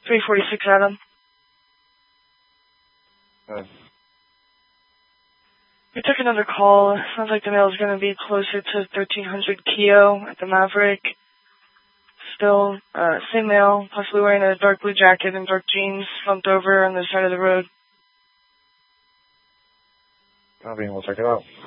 346 Adam. We took another call. Sounds like the male is going to be closer to 1300 Keo at the Maverick. Still, same male, possibly wearing a dark blue jacket and dark jeans, slumped over on the side of the road. Copy, we'll check it out.